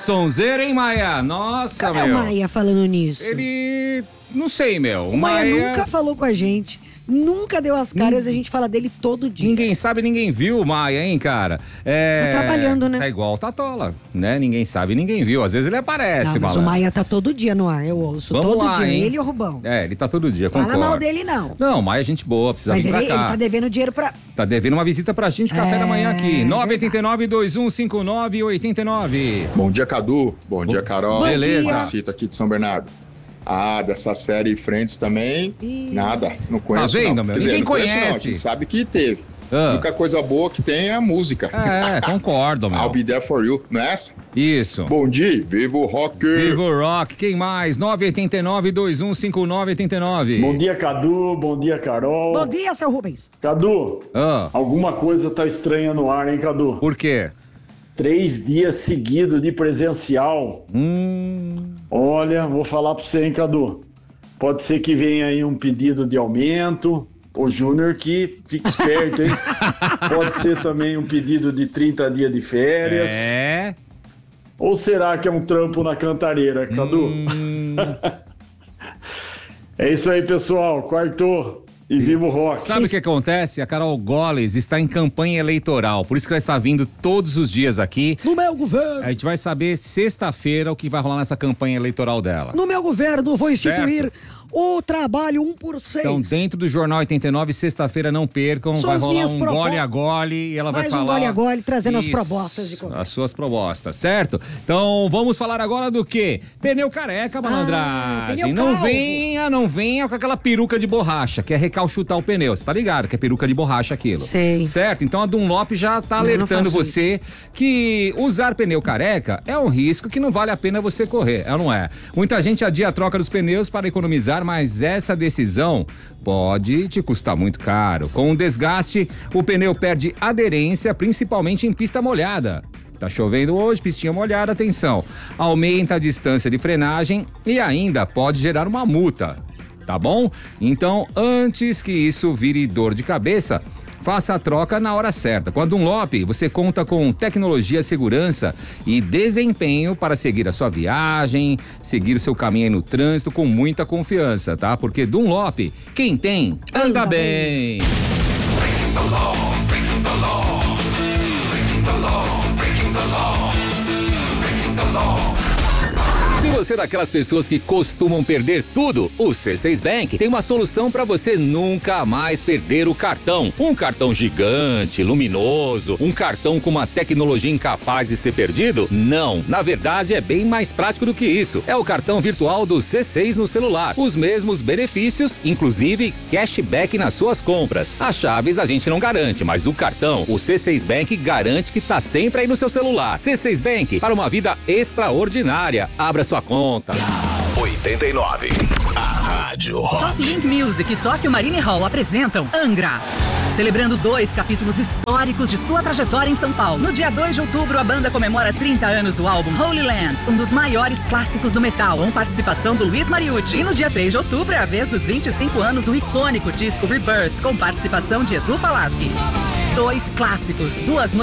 sonzeira, hein, Maia? Nossa, Cadê meu. o Maia falando nisso? Ele... Não sei, meu. O Maia nunca falou com a gente. Nunca deu as caras, a gente fala dele todo dia. Ninguém sabe, ninguém viu o Maia, hein, cara? Tá trabalhando, né? É igual o Tatola, né? Ninguém sabe, ninguém viu. Às vezes ele aparece, Mas o Maia tá todo dia no ar, eu ouço. Vamos todo lá, dia, hein? ele e o Rubão. Ele tá todo dia, Fala concordo. mal dele, não. Não, Maia é gente boa, precisa Mas vir pra ele cá. tá devendo dinheiro pra... Tá devendo uma visita pra gente, café da manhã aqui. 989-2159-89. Bom dia, Cadu. Bom dia, Carol. Bom Beleza. dia. Marcito aqui de São Bernardo. Dessa série Friends também, nada, não conheço. Tá vendo, não. meu? Quer dizer, Ninguém não conheço, conhece. não. A gente sabe que teve. Ah. A única coisa boa que tem é a música. Concordo, meu. I'll be there for you, não é essa? Isso. Bom dia, viva o rock! Viva o Rock, quem mais? 989-2159-89. Bom dia, Cadu. Bom dia, Carol. Bom dia, seu Rubens. Cadu, Ah, alguma coisa tá estranha no ar, hein, Cadu? por quê? 3 dias seguidos de presencial. Olha, vou falar pra você, hein, Cadu. Pode ser que venha aí um pedido de aumento. O Júnior que fique esperto, hein? Pode ser também um pedido de 30 dias de férias. Ou será que é um trampo na cantareira, Cadu? É isso aí, pessoal. Quartou. E viva o rock. Sabe o que acontece? A Carol Goles está em campanha eleitoral, por isso que ela está vindo todos os dias aqui. No meu governo. A gente vai saber sexta-feira o que vai rolar nessa campanha eleitoral dela. No meu governo, vou instituir Certo. o trabalho 1 por 6. Então, dentro do Jornal 89, sexta-feira, não percam, São vai as rolar minhas um propostas. gole a gole e ela vai Mais um falar... gole a gole, trazendo as Isso, propostas de governo. as suas propostas, certo? Então, vamos falar agora do quê? Pneu careca, malandragem. pneu Não calvo. não venha com aquela peruca de borracha, que é recalchutar o pneu. Você tá ligado que é peruca de borracha aquilo. Sei. Certo? Então, a Dunlop já tá Não, alertando não faço você que usar pneu careca é um risco que não vale a pena você correr, é ou não é? Muita gente adia a troca dos pneus para economizar, mas essa decisão pode te custar muito caro. Com o desgaste, o pneu perde aderência, principalmente em pista molhada. Tá chovendo hoje, pistinha molhada, atenção. Aumenta a distância de frenagem e ainda pode gerar uma multa. Tá bom? Então, antes que isso vire dor de cabeça, faça a troca na hora certa. Com a Dunlop, você conta com tecnologia, segurança e desempenho para seguir a sua viagem, seguir o seu caminho aí no trânsito com muita confiança, tá? Porque Dunlop, quem tem, anda bem. Se você é daquelas pessoas que costumam perder tudo, o C6 Bank tem uma solução para você nunca mais perder o cartão. Um cartão gigante, luminoso, um cartão com uma tecnologia incapaz de ser perdido? Não, na verdade é bem mais prático do que isso. É o cartão virtual do C6 no celular. Os mesmos benefícios, inclusive cashback nas suas compras. As chaves a gente não garante, mas o cartão, o C6 Bank garante que tá sempre aí no seu celular. C6 Bank, para uma vida extraordinária. Abra sua conta. 89. A Rádio Rock. Top Link Music e Tóquio Marine Hall apresentam Angra. Celebrando 2 capítulos históricos de sua trajetória em São Paulo. No dia 2 de outubro, a banda comemora 30 anos do álbum Holy Land, um dos maiores clássicos do metal, com participação do Luiz Mariucci. E no dia 3 de outubro é a vez dos 25 anos do icônico disco Rebirth, com participação de Edu Falaschi. 2 clássicos, 2 noites